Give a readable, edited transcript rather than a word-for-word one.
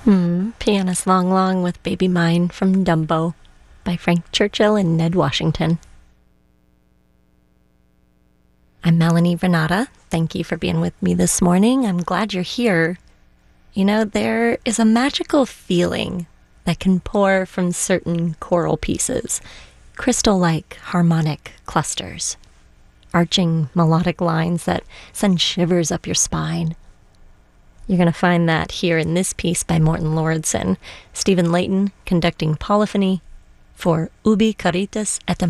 Pianist Long Long with Baby Mine from Dumbo by Frank Churchill and Ned Washington. I'm Melanie Renata. Thank you for being with me this morning. I'm glad you're here. You know, there is a magical feeling that can pour from certain choral pieces, crystal-like harmonic clusters, arching melodic lines that send shivers up your spine. You're going to find that here in this piece by Morton Lauridsen, Stephen Layton conducting polyphony for Ubi Caritas et